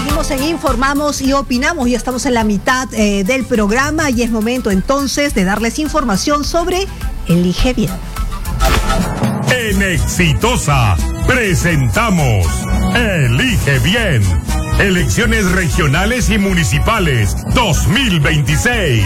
Seguimos en Informamos y Opinamos. Ya estamos en la mitad del programa y es momento entonces de darles información sobre Elige Bien. En Exitosa presentamos Elige Bien. Elecciones regionales y municipales 2026.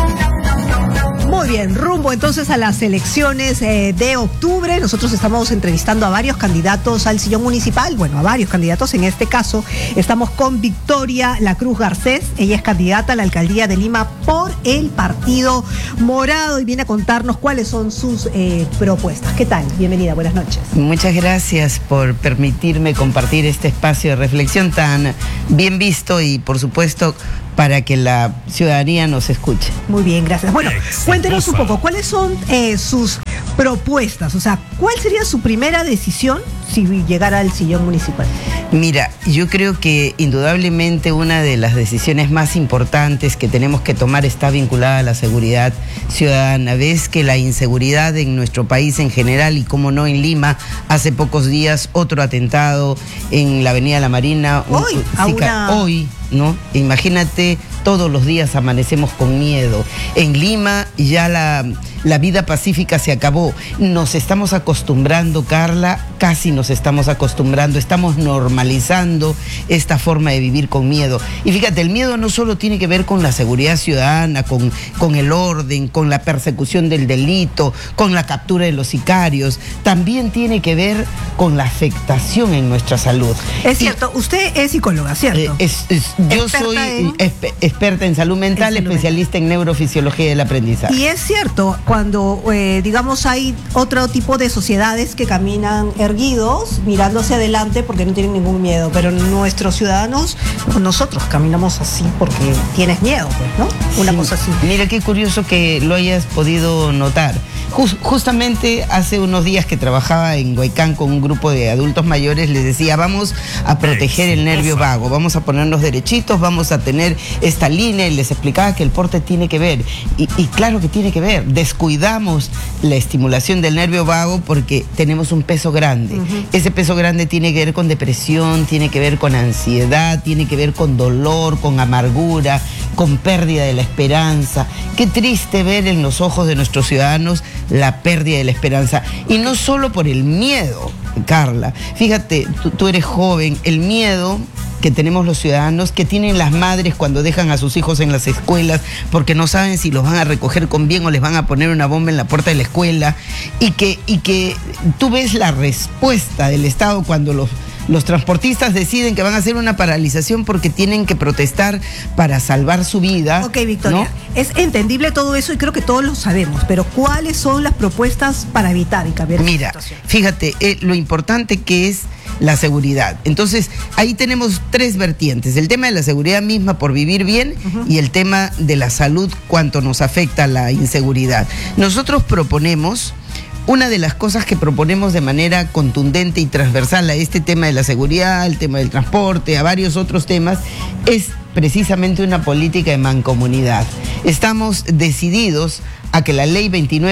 Muy bien, rumbo entonces a las elecciones de octubre. Nosotros estamos entrevistando a varios candidatos al sillón municipal, bueno, a varios candidatos. En este caso estamos con Victoria Lacruz Garcés. Ella es candidata a la alcaldía de Lima por el Partido Morado y viene a contarnos cuáles son sus propuestas. ¿Qué tal? Bienvenida, buenas noches. Muchas gracias por permitirme compartir este espacio de reflexión tan bien visto y, por supuesto, para que la ciudadanía nos escuche. Muy bien, gracias. Bueno, cuéntenos un poco, ¿cuáles son sus propuestas? O sea, ¿cuál sería su primera decisión si llegara al sillón municipal? Mira, yo creo que indudablemente una de las decisiones más importantes que tenemos que tomar está vinculada a la seguridad ciudadana. Ves que la inseguridad en nuestro país en general y, como no, en Lima, hace pocos días otro atentado en la Avenida La Marina. Hoy, ¿no? Imagínate, todos los días amanecemos con miedo. En Lima ya la vida pacífica se acabó. Nos estamos acostumbrando, Carla, casi nos estamos acostumbrando, estamos normalizando esta forma de vivir con miedo. Y fíjate, el miedo no solo tiene que ver con la seguridad ciudadana, con el orden, con la persecución del delito, con la captura de los sicarios, también tiene que ver con la afectación en nuestra salud. Es cierto, usted es psicóloga, ¿cierto? Yo soy experta en salud mental, especialista en neurofisiología del aprendizaje. Y es cierto, cuando, digamos, hay otro tipo de sociedades que caminan erguidos, mirando hacia adelante porque no tienen ningún miedo, pero nuestros ciudadanos, nosotros caminamos así porque tienes miedo, pues, ¿no? Una cosa así. Mira qué curioso que lo hayas podido notar. Justamente hace unos días que trabajaba en Huaycán con un grupo de adultos mayores, les decía, vamos a proteger el nervio vago, vamos a ponernos derechitos, vamos a tener esta línea, y les explicaba que el porte tiene que ver, y claro que tiene que ver. Descuidamos la estimulación del nervio vago porque tenemos un peso grande. Ese peso grande tiene que ver con depresión, tiene que ver con ansiedad, tiene que ver con dolor, con amargura, con pérdida de la esperanza. Qué triste ver en los ojos de nuestros ciudadanos la pérdida de la esperanza. Y no solo por el miedo, Carla. Fíjate, tú eres joven, el miedo que tenemos los ciudadanos, que tienen las madres cuando dejan a sus hijos en las escuelas porque no saben si los van a recoger con bien o les van a poner una bomba en la puerta de la escuela, y que tú ves la respuesta del Estado cuando los transportistas deciden que van a hacer una paralización porque tienen que protestar para salvar su vida. Ok, Victoria, ¿no? Es entendible todo eso y creo que todos lo sabemos, pero ¿cuáles son las propuestas para evitar y cambiar esta situación? Fíjate, lo importante que es la seguridad. Entonces, ahí tenemos tres vertientes: el tema de la seguridad misma por vivir bien y el tema de la salud, cuánto nos afecta la inseguridad. Nosotros proponemos, una de las cosas que proponemos de manera contundente y transversal a este tema de la seguridad, el tema del transporte, a varios otros temas, es precisamente una política de mancomunidad. Estamos decididos a que la ley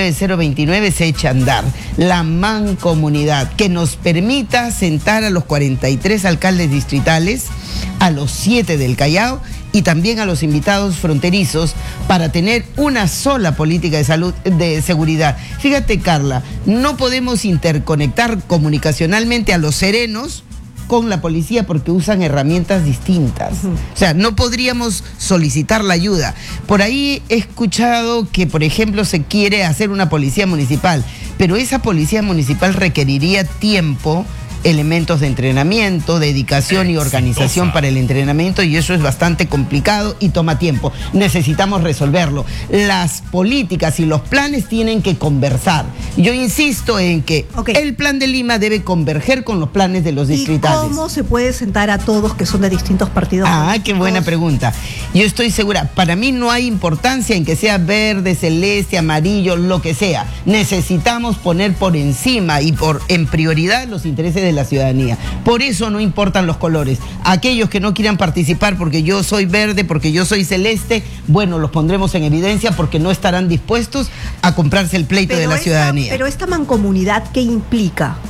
29029 se eche a andar. La mancomunidad, que nos permita sentar a los 43 alcaldes distritales, a los 7 del Callao y también a los invitados fronterizos para tener una sola política de salud, de seguridad. Fíjate, Carla, no podemos interconectar comunicacionalmente a los serenos con la policía porque usan herramientas distintas. O sea, no podríamos solicitar la ayuda. Por ahí he escuchado que, por ejemplo, se quiere hacer una policía municipal, pero esa policía municipal requeriría tiempo, elementos de entrenamiento, dedicación y organización para el entrenamiento, y eso es bastante complicado y toma tiempo. Necesitamos resolverlo. Las políticas y los planes tienen que conversar. Yo insisto en que el plan de Lima debe converger con los planes de los distritales. ¿Y cómo se puede sentar a todos que son de distintos partidos políticos? Qué buena pregunta. Yo estoy segura, para mí no hay importancia en que sea verde, celeste, amarillo, lo que sea. Necesitamos poner por encima y en prioridad los intereses de la ciudadanía. Por eso no importan los colores. Aquellos que no quieran participar porque yo soy verde, porque yo soy celeste, bueno, los pondremos en evidencia porque no estarán dispuestos a comprarse el pleito de la ciudadanía. Pero esta mancomunidad, ¿qué implica?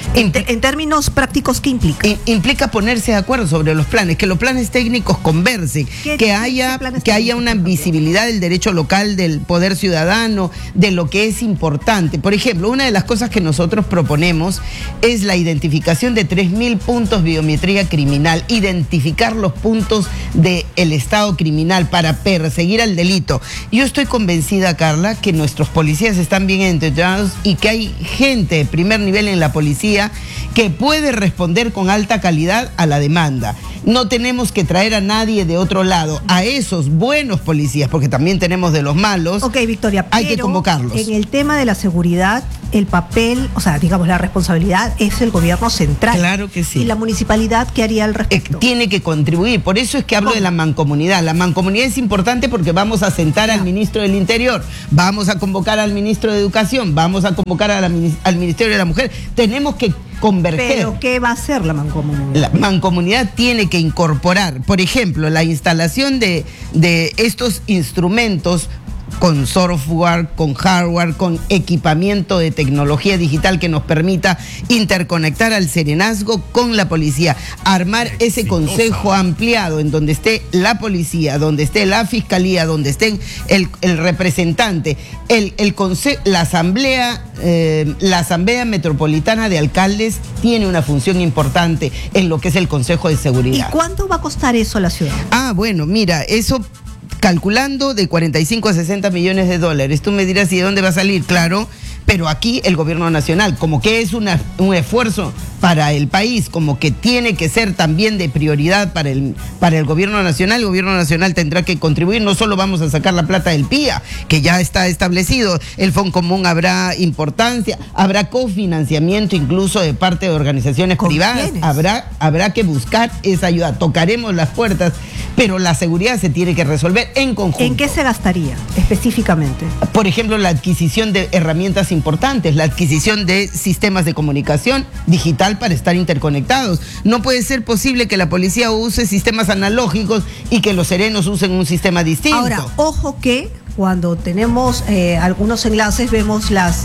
En términos prácticos, ¿qué implica? Implica ponerse de acuerdo sobre los planes, que los planes técnicos conversen, que haya una visibilidad del derecho local, del poder ciudadano, de lo que es importante. Por ejemplo, una de las cosas que nosotros proponemos es la identificación de 3.000 puntos biometría criminal, identificar los puntos del estado criminal para perseguir al delito. Yo estoy convencida, Carla, que nuestros policías están bien entrenados y que hay gente de primer nivel en la policía que puede responder con alta calidad a la demanda. No tenemos que traer a nadie de otro lado, a esos buenos policías, porque también tenemos de los malos. Ok, Victoria, hay que convocarlos. En el tema de la seguridad, el papel, o sea, digamos, la responsabilidad es el gobierno central. Claro que sí. ¿Y la municipalidad qué haría al respecto? Tiene que contribuir, por eso es que hablo de la mancomunidad. La mancomunidad es importante porque vamos a sentar al ministro del Interior, vamos a convocar al ministro de Educación, vamos a convocar al Ministerio de la Mujer. Tenemos que converger. ¿Pero qué va a hacer la mancomunidad? La mancomunidad tiene que incorporar, por ejemplo, la instalación de estos instrumentos con software, con hardware, con equipamiento de tecnología digital que nos permita interconectar al serenazgo con la policía, armar ese consejo ampliado en donde esté la policía, donde esté la fiscalía, donde estén el representante, la asamblea metropolitana de alcaldes tiene una función importante en lo que es el Consejo de Seguridad. ¿Y cuánto va a costar eso a la ciudad? Bueno, mira, eso calculando de 45 a 60 millones de dólares. Tú me dirás, ¿y de dónde va a salir? Claro, pero aquí el gobierno nacional, como que es un esfuerzo para el país, como que tiene que ser también de prioridad para el gobierno nacional. El gobierno nacional tendrá que contribuir. No solo vamos a sacar la plata del PIA, que ya está establecido, el Fondo Común habrá importancia, habrá cofinanciamiento incluso de parte de organizaciones privadas, habrá que buscar esa ayuda. Tocaremos las puertas, pero la seguridad se tiene que resolver en conjunto. ¿En qué se gastaría específicamente? Por ejemplo, la adquisición de herramientas importantes, la adquisición de sistemas de comunicación digital para estar interconectados. No puede ser posible que la policía use sistemas analógicos y que los serenos usen un sistema distinto. Ahora, ojo que cuando tenemos algunos enlaces vemos las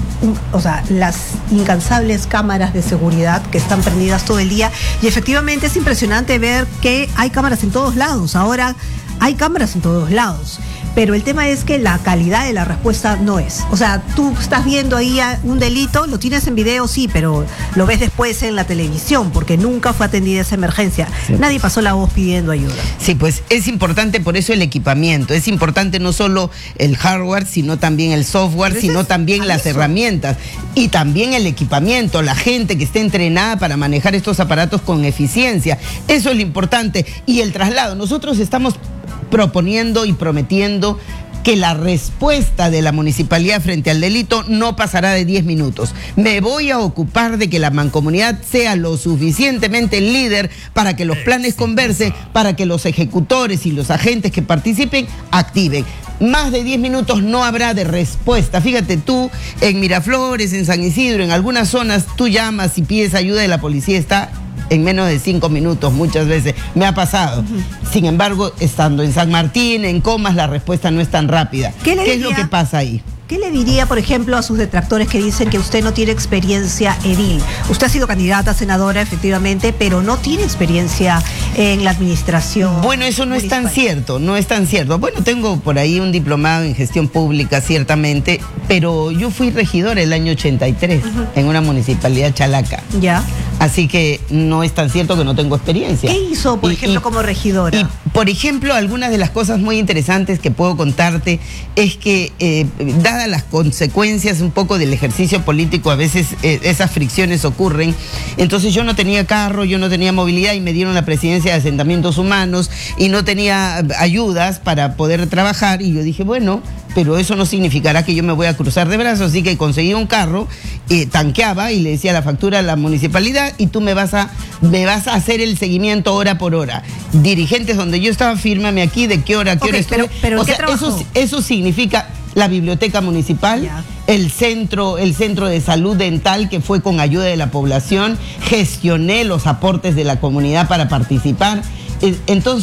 incansables cámaras de seguridad que están prendidas todo el día y efectivamente es impresionante ver que hay cámaras en todos lados. Ahora hay cámaras en todos lados. Pero el tema es que la calidad de la respuesta no es. O sea, tú estás viendo ahí un delito, lo tienes en video, sí, pero lo ves después en la televisión, porque nunca fue atendida esa emergencia. Sí. Nadie pasó la voz pidiendo ayuda. Sí, pues es importante por eso el equipamiento. Es importante no solo el hardware, sino también el software, sino también las herramientas. Y también el equipamiento, la gente que esté entrenada para manejar estos aparatos con eficiencia. Eso es lo importante. Y el traslado. Nosotros estamos proponiendo y prometiendo que la respuesta de la municipalidad frente al delito no pasará de 10 minutos. Me voy a ocupar de que la mancomunidad sea lo suficientemente líder para que los planes conversen, para que los ejecutores y los agentes que participen activen. Más de 10 minutos no habrá de respuesta. Fíjate tú, en Miraflores, en San Isidro, en algunas zonas, tú llamas y pides ayuda y la policía está en menos de 5 minutos muchas veces. Me ha pasado. Sin embargo, estando en San Martín, en Comas, la respuesta no es tan rápida. ¿Qué es lo que pasa ahí? ¿Qué le diría, por ejemplo, a sus detractores que dicen que usted no tiene experiencia edil? Usted ha sido candidata a senadora, efectivamente, pero no tiene experiencia en la administración. Bueno, eso no es tan cierto, no es tan cierto. Bueno, tengo por ahí un diplomado en gestión pública, ciertamente, pero yo fui regidora el año 83 en una municipalidad chalaca. Ya. Así que no es tan cierto que no tengo experiencia. ¿Qué hizo, por ejemplo, como regidora? Y, por ejemplo, algunas de las cosas muy interesantes que puedo contarte es que, dadas las consecuencias un poco del ejercicio político, a veces esas fricciones ocurren. Entonces yo no tenía carro, yo no tenía movilidad y me dieron la presidencia de asentamientos humanos y no tenía ayudas para poder trabajar. Y yo dije, bueno, pero eso no significará que yo me voy a cruzar de brazos. Así que conseguí un carro, tanqueaba y le decía la factura a la municipalidad y tú me vas a hacer el seguimiento hora por hora. Dirigentes donde yo estaba, fírmame aquí de qué hora, qué hora estuve. Pero o sea, eso significa la biblioteca municipal, el centro de salud dental que fue con ayuda de la población, gestioné los aportes de la comunidad para participar. Entonces,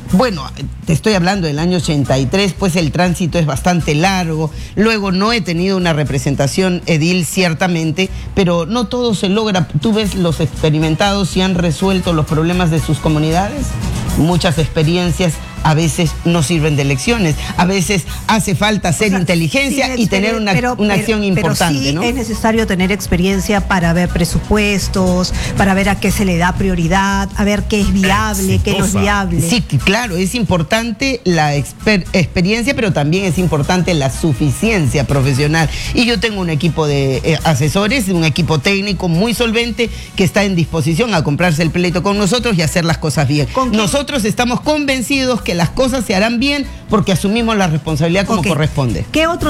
Bueno, te estoy hablando del año 83, pues el tránsito es bastante largo. Luego no he tenido una representación edil, ciertamente, pero no todo se logra. Tú ves, los experimentados si han resuelto los problemas de sus comunidades. Muchas experiencias a veces no sirven de lecciones. A veces hace falta hacer inteligencia y tener una acción importante, pero sí, ¿no? Es necesario tener experiencia para ver presupuestos, para ver a qué se le da prioridad, a ver qué es viable, qué no es viable. Sí, claro, es importante la experiencia, pero también es importante la suficiencia profesional. Y yo tengo un equipo de asesores, un equipo técnico muy solvente que está en disposición a comprarse el pleito con nosotros y hacer las cosas bien. Nosotros estamos convencidos que las cosas se harán bien porque asumimos la responsabilidad como corresponde. ¿En qué otro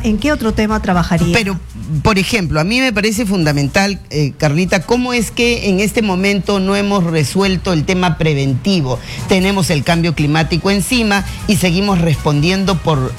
tema trabajaría? Pero, por ejemplo, a mí me parece fundamental, Carlita, cómo es que en este momento no hemos resuelto el tema preventivo. Tenemos el cambio climático encima y seguimos respondiendo por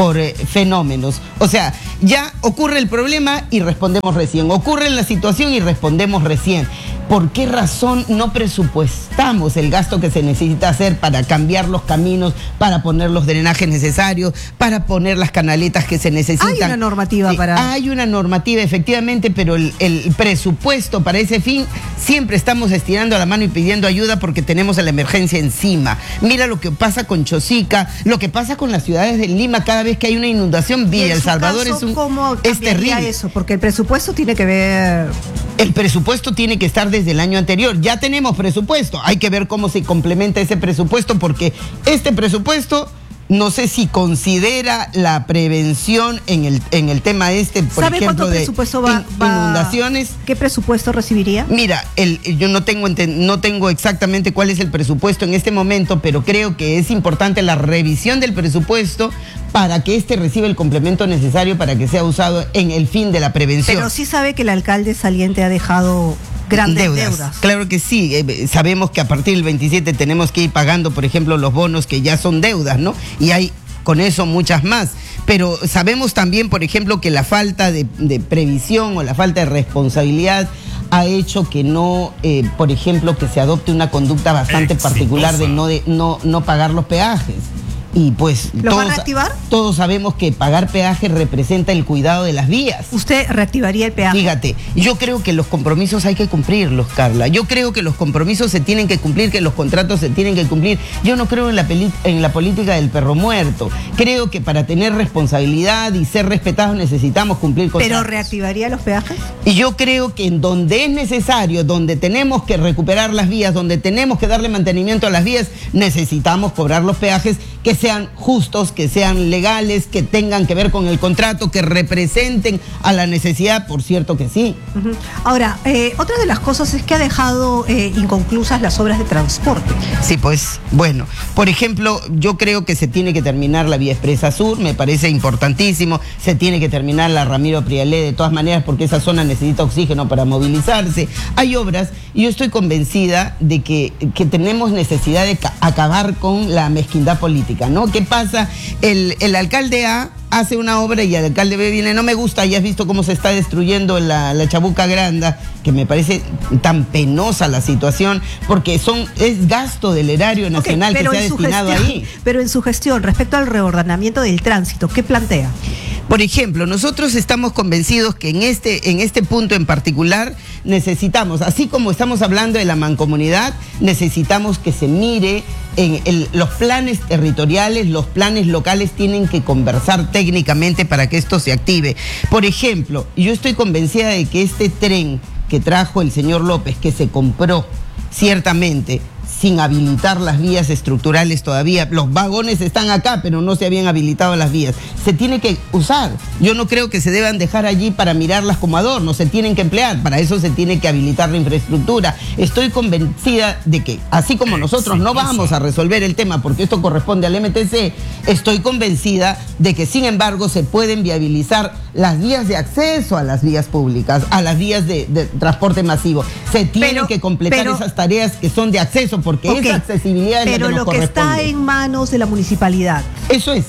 fenómenos. O sea, ya ocurre el problema y respondemos recién. Ocurre la situación y respondemos recién. ¿Por qué razón no presupuestamos el gasto que se necesita hacer para cambiar los caminos, para poner los drenajes necesarios, para poner las canaletas que se necesitan? Hay una normativa para... Hay una normativa, efectivamente, pero el presupuesto para ese fin, siempre estamos estirando la mano y pidiendo ayuda porque tenemos la emergencia encima. Mira lo que pasa con Chosica, lo que pasa con las ciudades de Lima cada vez que hay una inundación. Villa El Salvador es terrible. Eso, porque el presupuesto tiene que ver... El presupuesto tiene que estar desde el año anterior. Ya tenemos presupuesto. Hay que ver cómo se complementa ese presupuesto, porque este presupuesto no sé si considera la prevención en el tema por ejemplo, de inundaciones. ¿Qué presupuesto recibiría? Mira, yo no tengo exactamente cuál es el presupuesto en este momento, pero creo que es importante la revisión del presupuesto para que reciba el complemento necesario para que sea usado en el fin de la prevención. Pero sí sabe que el alcalde saliente ha dejado grandes deudas. Claro que sí, sabemos que a partir del 27 tenemos que ir pagando, por ejemplo, los bonos que ya son deudas, ¿no? Y hay con eso muchas más. Pero sabemos también, por ejemplo, que la falta de previsión o la falta de responsabilidad ha hecho que no, por ejemplo, que se adopte una conducta bastante particular de no pagar los peajes. Y pues ¿Lo va a reactivar? Todos sabemos que pagar peaje representa el cuidado de las vías. ¿Usted reactivaría el peaje? Fíjate, yo creo que los compromisos hay que cumplirlos, Carla. Yo creo que los compromisos se tienen que cumplir, que los contratos se tienen que cumplir. Yo no creo en la política del perro muerto. Creo que para tener responsabilidad y ser respetados necesitamos cumplir contratos. ¿Pero reactivaría los peajes? Y yo creo que en donde es necesario, donde tenemos que recuperar las vías, donde tenemos que darle mantenimiento a las vías, necesitamos cobrar los peajes que sean justos, que sean legales, que tengan que ver con el contrato, que representen a la necesidad, por cierto que sí. Ahora, otra de las cosas es que ha dejado inconclusas las obras de transporte. Sí, pues, bueno, por ejemplo, yo creo que se tiene que terminar la Vía Expresa Sur, me parece importantísimo, se tiene que terminar la Ramiro Prialé de todas maneras porque esa zona necesita oxígeno para movilizarse. Hay obras y yo estoy convencida de que tenemos necesidad de acabar con la mezquindad política, ¿no? ¿Qué pasa? El alcalde A hace una obra y el alcalde B viene, no me gusta, ya has visto cómo se está destruyendo la Chabuca Granda, que me parece tan penosa la situación, porque es gasto del erario nacional que se ha destinado ahí. Pero en su gestión, respecto al reordenamiento del tránsito, ¿qué plantea? Por ejemplo, nosotros estamos convencidos que en este punto en particular necesitamos, así como estamos hablando de la mancomunidad, necesitamos que se mire en los planes territoriales, los planes locales tienen que conversar técnicamente para que esto se active. Por ejemplo, yo estoy convencida de que este tren que trajo el señor López, que se compró ciertamente sin habilitar las vías estructurales todavía. Los vagones están acá, pero no se habían habilitado las vías. Se tiene que usar. Yo no creo que se deban dejar allí para mirarlas como adorno. Se tienen que emplear. Para eso se tiene que habilitar la infraestructura. Estoy convencida de que, así como nosotros no vamos a resolver el tema porque esto corresponde al MTC, estoy convencida de que, sin embargo, se pueden viabilizar las vías de acceso a las vías públicas, a las vías de transporte masivo. Se tienen que completar esas tareas que son de acceso, porque esa accesibilidad es pero la que nos corresponde. Pero lo que está en manos de la municipalidad. Eso es,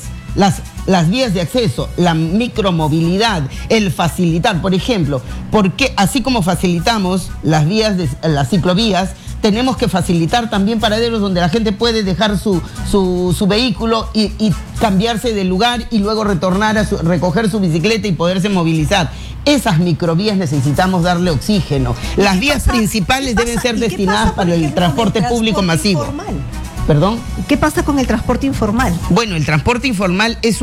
las vías de acceso, la micromovilidad, el facilitar, por ejemplo, porque así como facilitamos las ciclovías, tenemos que facilitar también paraderos donde la gente puede dejar su vehículo y cambiarse de lugar y luego retornar a recoger su bicicleta y poderse movilizar. Esas microvías necesitamos darle oxígeno. Las vías principales deben ser destinadas para el transporte público masivo. ¿Perdón? ¿Qué pasa con el transporte informal? Bueno, el transporte informal es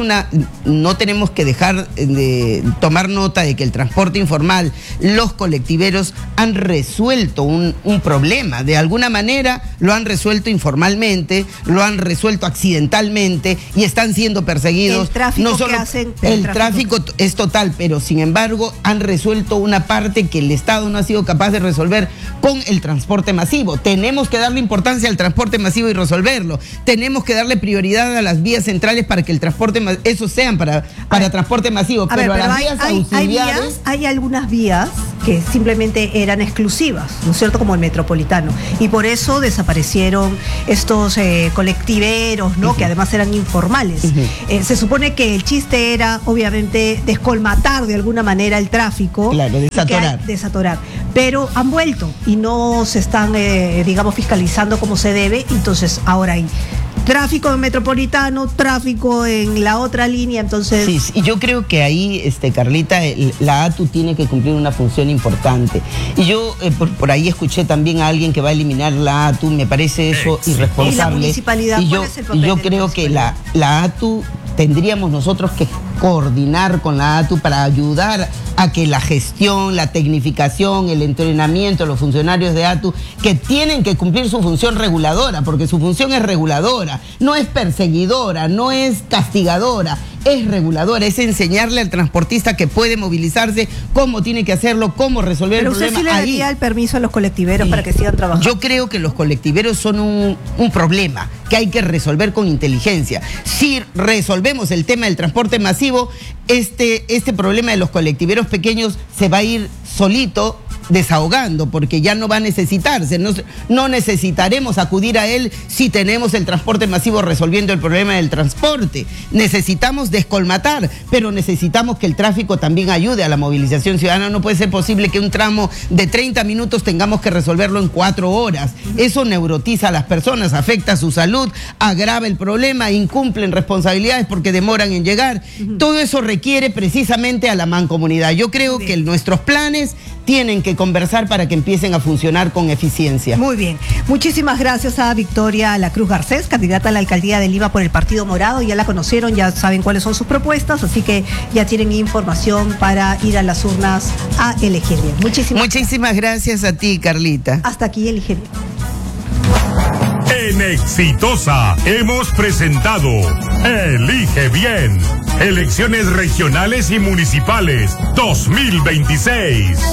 no tenemos que dejar de tomar nota de que el transporte informal, los colectiveros han resuelto un problema. De alguna manera lo han resuelto informalmente, lo han resuelto accidentalmente y están siendo perseguidos. El tráfico no solo que hacen, el tráfico es total, pero sin embargo han resuelto una parte que el Estado no ha sido capaz de resolver con el transporte masivo. Tenemos que darle importancia al transporte masivo y resolverlo. Tenemos que darle prioridad a las vías centrales para que el transporte, esos sean para transporte masivo. Pero a las vías auxiliares... Hay algunas vías que simplemente eran exclusivas, ¿no es cierto? Como el metropolitano. Y por eso desaparecieron estos colectiveros, ¿no? Que además eran informales. Se supone que el chiste era, obviamente, descolmatar de alguna manera el tráfico. Claro, desatorar. Pero han vuelto y no se están, digamos, fiscalizando como se debe. Entonces, ahora hay tráfico en metropolitano, tráfico en la otra línea, entonces... Sí, y yo creo que ahí, Carlita, la ATU tiene que cumplir una función importante. Y yo por ahí escuché también a alguien que va a eliminar la ATU, me parece eso irresponsable. ¿Y la municipalidad? ¿Cuál es el papel? Y yo creo que la ATU tendríamos nosotros que coordinar con la ATU para ayudar a que la gestión, la tecnificación, el entrenamiento, los funcionarios de ATU, que tienen que cumplir su función reguladora, porque su función es reguladora, no es perseguidora, no es castigadora, es reguladora, es enseñarle al transportista que puede movilizarse, cómo tiene que hacerlo, cómo resolver el problema. Pero usted sí le daría el permiso a los colectiveros para que sigan trabajando. Yo creo que los colectiveros son un problema que hay que resolver con inteligencia. Si resolvemos el tema del transporte masivo, este problema de los colectiveros pequeños se va a ir solito desahogando, porque ya no va a necesitarse, no necesitaremos acudir a él si tenemos el transporte masivo resolviendo el problema del transporte. Necesitamos descolmatar, pero necesitamos que el tráfico también ayude a la movilización ciudadana. No puede ser posible que un tramo de 30 minutos tengamos que resolverlo en 4 horas. Eso neurotiza a las personas, afecta su salud, agrava el problema, incumplen responsabilidades porque demoran en llegar. Todo eso requiere precisamente a la mancomunidad. Yo creo que nuestros planes tienen que conversar para que empiecen a funcionar con eficiencia. Muy bien. Muchísimas gracias a Victoria Lacruz Garcés, candidata a la alcaldía de Lima por el Partido Morado. Ya la conocieron, ya saben cuáles son sus propuestas, así que ya tienen información para ir a las urnas a elegir bien. Muchísimas gracias a ti, Carlita. Hasta aquí Elige Bien. En Exitosa hemos presentado Elige Bien. Elecciones regionales y municipales 2026.